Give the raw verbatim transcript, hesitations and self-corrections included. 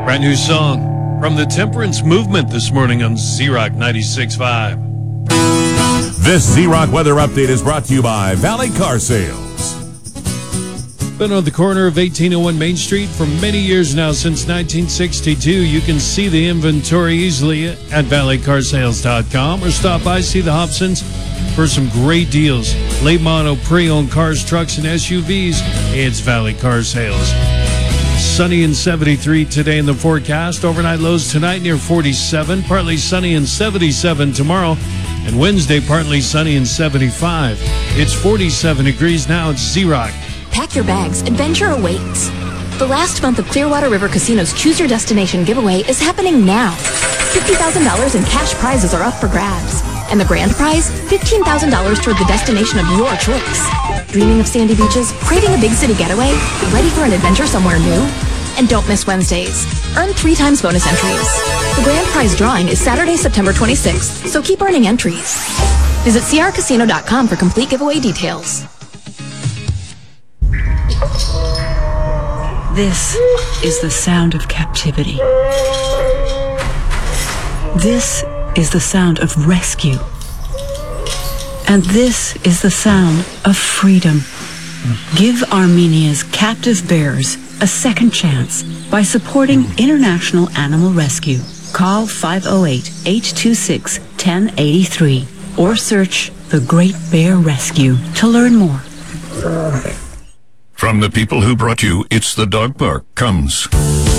Brand new song from the Temperance Movement this morning on Z-Rock ninety-six point five. This Z-Rock weather update is brought to you by Valley Car Sales. Been on the corner of eighteen oh one Main Street for many years now, since nineteen sixty-two. You can see the inventory easily at valley car sales dot com or stop by, see the Hobsons for some great deals. Late model pre-owned cars, trucks, and S U Vs. It's Valley Car Sales. Sunny and seventy-three today in the forecast. Overnight lows tonight near forty-seven. Partly sunny and seventy-seven tomorrow. And Wednesday, partly sunny and seventy-five. It's forty-seven degrees now. It's Z-Rock. Pack your bags. Adventure awaits. The last month of Clearwater River Casino's Choose Your Destination giveaway is happening now. fifty thousand dollars in cash prizes are up for grabs. And the grand prize, fifteen thousand dollars toward the destination of your choice. Dreaming of sandy beaches? Craving a big city getaway? Ready for an adventure somewhere new? And don't miss Wednesdays. Earn three times bonus entries. The grand prize drawing is Saturday, September twenty-sixth, so keep earning entries. Visit c r casino dot com for complete giveaway details. This is the sound of captivity. This is the sound of rescue. And this is the sound of freedom. Give Armenia's captive bears a second chance by supporting International Animal Rescue. Call five oh eight, eight two six, one oh eight three or search The Great Bear Rescue to learn more. From the people who brought you It's the Dog Park comes